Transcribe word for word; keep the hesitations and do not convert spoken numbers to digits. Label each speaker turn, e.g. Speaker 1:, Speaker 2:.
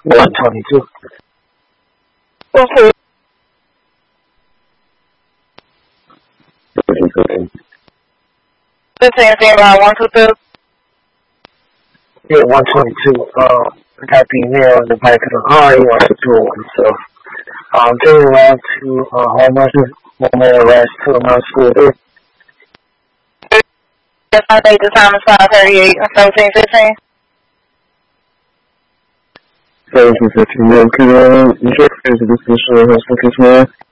Speaker 1: one twenty-two.
Speaker 2: Okay. fifteen, standby, one two two.
Speaker 1: Yeah, one twenty-two. Uh, I got the email in the back of the car. He wants to do one. So, I'm um, getting around to uh, how much is one man last two months school day.
Speaker 2: Yes, I think the time is five thirty-eight and seventeen fifteen.
Speaker 3: seventeen fifteen, yeah, could, uh, you check for the discussion of hospital case, man?